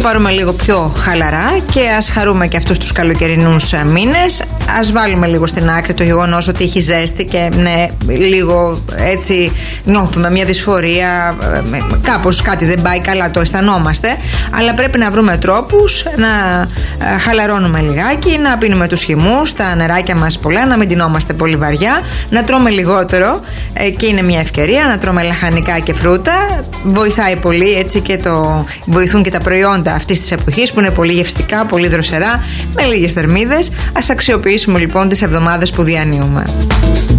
πάρουμε λίγο πιο χαλαρά και ας χαρούμε και αυτούς τους καλοκαιρινούς μήνες. Ας βάλουμε λίγο στην άκρη το γεγονός ότι έχει ζέστη και ναι, λίγο έτσι νιώθουμε μια δυσφορία, κάπως κάτι δεν πάει καλά, το αισθανόμαστε, αλλά πρέπει να βρούμε τρόπους να χαλαρώνουμε λιγάκι, να πίνουμε τους χυμούς, τα νεράκια μας πολλά, να μην ντυνόμαστε πολύ βαριά, να τρώμε λιγότερο και είναι μια ευκαιρία να τρώμε λαχανικά και φρούτα. Βοηθάει πολύ έτσι και βοηθούν και τα προϊόντα αυτής της εποχής που είναι πολύ γευστικά, πολύ δροσερά, με λίγες θερμίδες. Ας αξιοποιήσουμε λοιπόν τις εβδομάδες που διανύουμε.